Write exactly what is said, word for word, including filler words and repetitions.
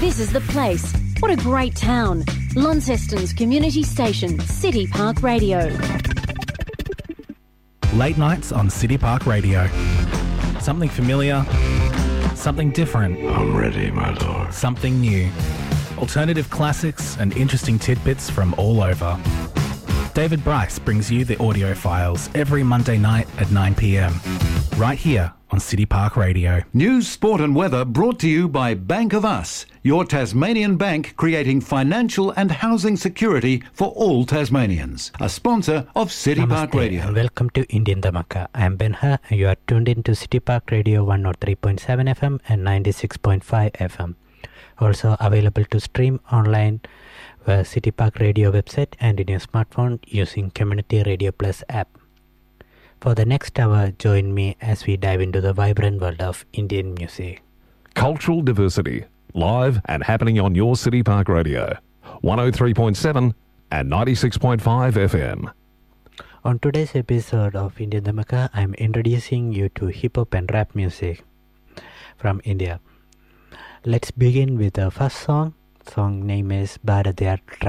This is the place. What a great town. Launceston's community station, City Park Radio. Late nights on City Park Radio. Something familiar, something different. I'm ready, my lord. Something new. Alternative classics and interesting tidbits from all over. David Bryce brings you the audio files every Monday night at nine p.m. right here on City Park Radio. News, sport and weather brought to you by Bank of Us, your Tasmanian bank creating financial and housing security for all Tasmanians. A sponsor of City Namaste Park Radio. And welcome to Indian Dhamaka. I am Benha and you are tuned in to City Park Radio one oh three point seven F M and ninety-six point five F M. Also available to stream online via City Park Radio website and in your smartphone using Community Radio Plus app. For the next hour, join me as we dive into the vibrant world of Indian music. Cultural diversity, live and happening on your City Park Radio, one oh three point seven and ninety-six point five F M. On today's episode of Indian Dhamaka, I am introducing you to hip-hop and rap music from India. Let's begin with the first song. Song name is Bharatiyar